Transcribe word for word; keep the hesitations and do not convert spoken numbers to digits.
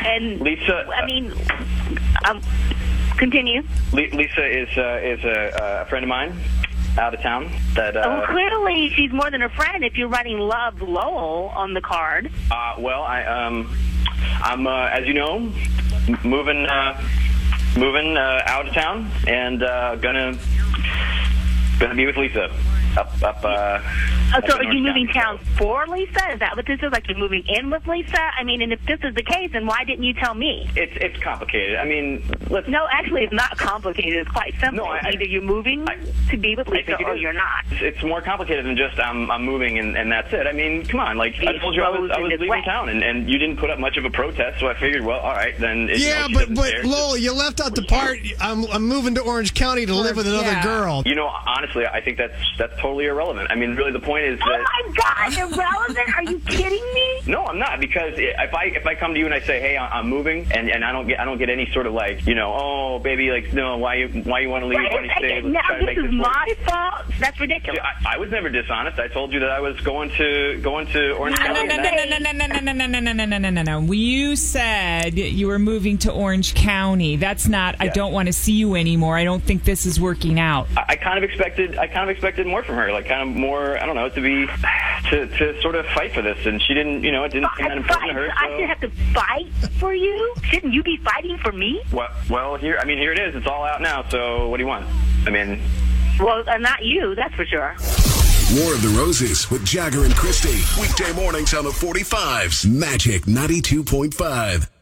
And Lisa, I mean, um, continue. Lisa is uh, is a, a friend of mine out of town. That uh, well, clearly she's more than a friend if you're writing Love Lowell on the card. Uh, well, I um, I'm uh, as you know, m- moving uh, moving uh, out of town and uh, gonna gonna be with Lisa up up. Uh, Oh, so are you moving town for Lisa? Is that what this is? Like you're moving in with Lisa? I mean, and if this is the case, then why didn't you tell me? It's it's complicated. I mean, let's... No, actually, it's not complicated. It's quite simple. No, I, Either you're moving I, to be with Lisa or is. you're not. It's more complicated than just I'm I'm moving and, and that's it. I mean, come on. Like, I told you I was, I was leaving way. town, and, and you didn't put up much of a protest, so I figured, well, all right, then... It, yeah, you know, but, but Lowell, you left out the part, I'm, I'm moving to Orange County to live with another yeah. girl. You know, honestly, I think that's that's totally irrelevant. I mean, really, the point is that... Oh, my God, irrelevant? Are you kidding me? No, I'm not, because if I if I come to you and I say, hey, I'm moving, and, and I don't get I don't get any sort of like, you know, oh, baby, like, no, why you why you want to leave? Wait Why do you stay? now Let's this this is my fault? That's ridiculous. I, I was never dishonest. I told you that I was going to going to Orange No, County. no, no, no, no, no, no, no, no, no, no, no, no, no, no, no. You said you were moving to Orange County. That's not, I Yeah. don't want to see you anymore. I don't think this is working out. I, I kind of expected I kind of expected more from her, like kind of more, I don't know, to be to, to sort of fight for this, and she didn't, you know, it didn't seem that important to her. So. I should have to fight for you? Shouldn't you be fighting for me? Well, well, here, I mean, here it is. It's all out now. So, what do you want? I mean, well, uh, not you, that's for sure. War of the Roses with Jagger and Christy. Weekday mornings on the forty-fives. Magic ninety-two point five.